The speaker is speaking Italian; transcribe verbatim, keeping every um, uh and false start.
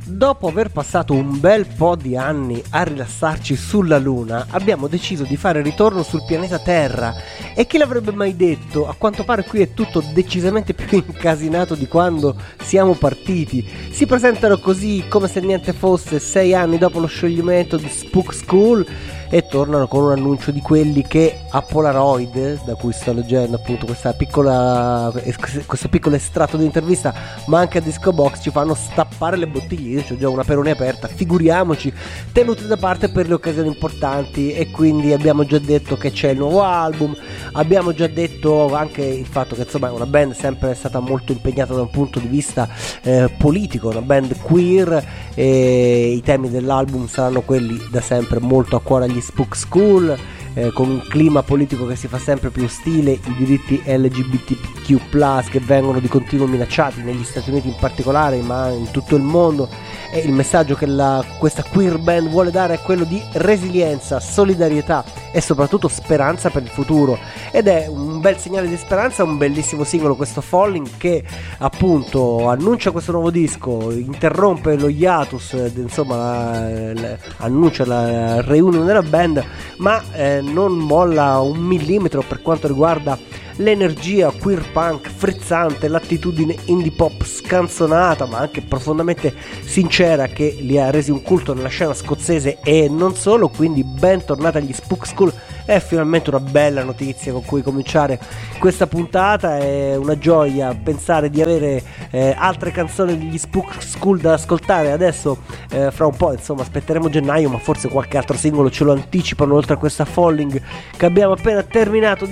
Dopo aver passato un bel po' di anni a rilassarci sulla Luna, abbiamo deciso di fare ritorno sul pianeta Terra. E chi l'avrebbe mai detto? A quanto pare qui è tutto decisamente più incasinato di quando siamo partiti. Si presentano così come se niente fosse sei anni dopo lo scioglimento di Spook School e tornano con un annuncio di quelli che a Polaroid, da cui sto leggendo appunto questa piccola, questo piccolo estratto di intervista, ma anche a Disco Box, ci fanno stappare le bottiglie. Io c'ho già una perone aperta, figuriamoci, tenuti da parte per le occasioni importanti. E quindi abbiamo già detto che c'è il nuovo album, abbiamo già detto anche il fatto che insomma è una band sempre stata molto impegnata da un punto di vista eh, politico, una band queer, e i temi dell'album saranno quelli da sempre molto a cuore agli Spook School, eh, con un clima politico che si fa sempre più ostile, i diritti L G B T Q plus, che vengono di continuo minacciati negli Stati Uniti in particolare, ma in tutto il mondo. E il messaggio che la, questa queer band vuole dare è quello di resilienza, solidarietà e soprattutto speranza per il futuro. Ed è un bel segnale di speranza, un bellissimo singolo questo Falling, che appunto annuncia questo nuovo disco, interrompe lo hiatus, insomma la, la, annuncia la reunion della band, ma eh, non molla un millimetro per quanto riguarda l'energia queer punk frizzante, l'attitudine indie pop scanzonata ma anche profondamente sincera che li ha resi un culto nella scena scozzese e non solo. Quindi bentornata agli Spook School, è finalmente una bella notizia con cui cominciare questa puntata. È una gioia pensare di avere eh, altre canzoni degli Spook School da ascoltare adesso, eh, fra un po', insomma aspetteremo gennaio, ma forse qualche altro singolo ce lo anticipano oltre a questa Falling che abbiamo appena terminato di